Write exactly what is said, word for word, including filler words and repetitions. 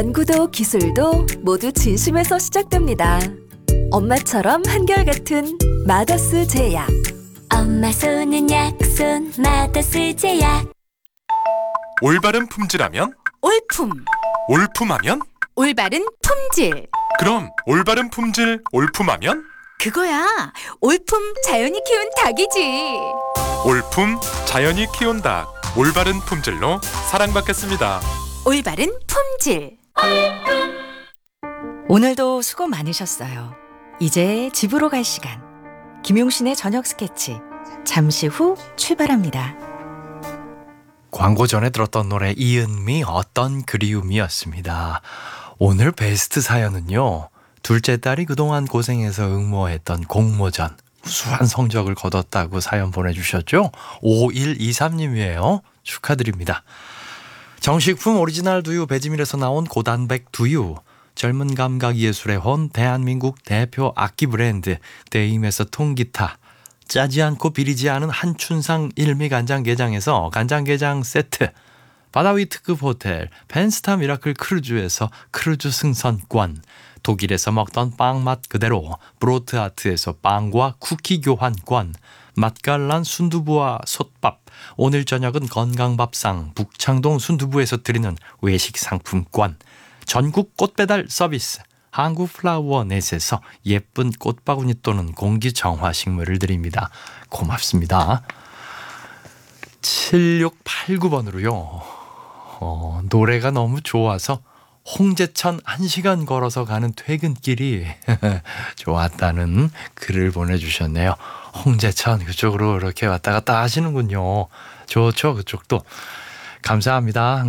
연구도 기술도 모두 진심에서 시작됩니다. 엄마처럼 한결같은 마더스 제약. 엄마 손은 약손 마더스 제약. 올바른 품질하면? 올품, 올품하면? 올바른 품질. 그럼 올바른 품질 올품하면? 그거야, 올품 자연이 키운 닭이지. 올품 자연이 키운 닭. 올바른 품질로 사랑받겠습니다. 올바른 품질. 오늘도 수고 많으셨어요. 이제 집으로 갈 시간. 김용신의 저녁 스케치 잠시 후 출발합니다. 광고 전에 들었던 노래 이은미 어떤 그리움이었습니다. 오늘 베스트 사연은요. 둘째 딸이 그동안 고생해서 응모했던 공모전 우수한 성적을 거뒀다고 사연 보내주셨죠. 오일이삼 님이에요. 축하드립니다. 정식품 오리지널 두유 배지밀에서 나온 고단백 두유, 젊은 감각 예술의 혼 대한민국 대표 악기 브랜드 데임에서 통기타, 짜지 않고 비리지 않은 한춘상 일미간장게장에서 간장게장 세트, 바다위 특급 호텔 펜스타 미라클 크루즈에서 크루즈 승선권, 독일에서 먹던 빵 맛 그대로 브로트 아트에서 빵과 쿠키 교환권, 맛깔난 순두부와 솥밥, 오늘 저녁은 건강밥상 북창동 순두부에서 드리는 외식 상품권, 전국 꽃배달 서비스 한국플라워넷에서 예쁜 꽃바구니 또는 공기정화식물을 드립니다. 고맙습니다. 칠육팔구 번으로요. 어, 노래가 너무 좋아서 홍제천 한 시간 걸어서 가는 퇴근길이 좋았다는 글을 보내주셨네요. 홍제천 그쪽으로 이렇게 왔다 갔다 하시는군요. 좋죠, 그쪽도. 감사합니다.